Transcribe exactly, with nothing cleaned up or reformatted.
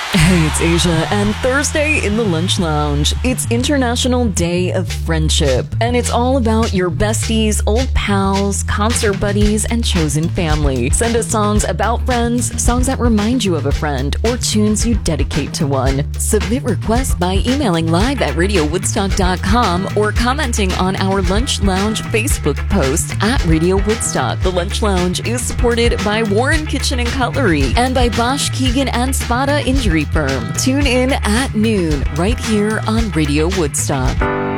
Hey, it's Asia, and Thursday in the Lunch Lounge. It's International Day of Friendship, and it's all about your besties, old pals, concert buddies, and chosen family. Send us songs about friends, songs that remind you of a friend, or tunes you dedicate to one. Submit requests by emailing live at radio woodstock dot com or commenting on our Lunch Lounge Facebook post at Radio Woodstock. The Lunch Lounge is supported by Warren Kitchen and Cutlery and by Bosch, Keegan, and Spada Injury Firm. Tune in at noon right here on Radio Woodstock.